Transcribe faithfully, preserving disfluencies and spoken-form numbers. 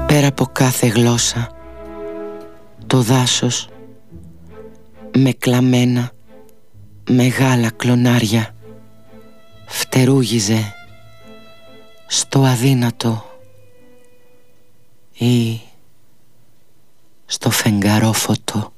Πέρα από κάθε γλώσσα, το δάσος με κλαμμένα μεγάλα κλονάρια φτερούγιζε στο αδύνατο ή στο φεγγαρόφωτο.